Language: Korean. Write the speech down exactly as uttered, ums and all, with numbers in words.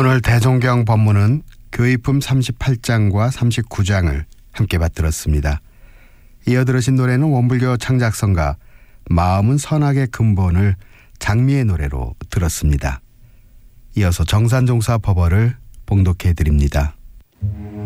오늘 대종경 법문은 교의품 삼십팔 장과 삼십구 장을 함께 받들었습니다. 이어 들으신 노래는 원불교 창작성가 마음은 선악의 근본을 장미의 노래로 들었습니다. 이어서 정산종사 법어를 봉독해 드립니다.